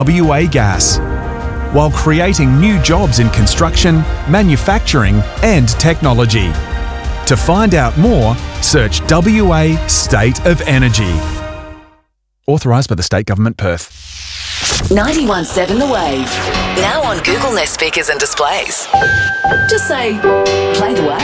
WA Gas, while creating new jobs in construction, manufacturing and technology. To find out more, search WA State of Energy. Authorised by the State Government, Perth. 91.7 The Wave. Now on Google Nest speakers and displays. Just say, play The Wave.